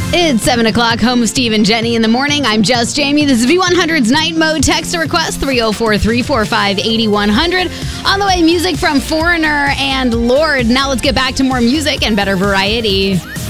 It's 7 o'clock, home of Steve and Jenny in the morning. I'm just Jamie. This is V100's Night Mode. Text a request, 304-345-8100. On the way, music from Foreigner and Lorde. Now let's get back to more music and better variety.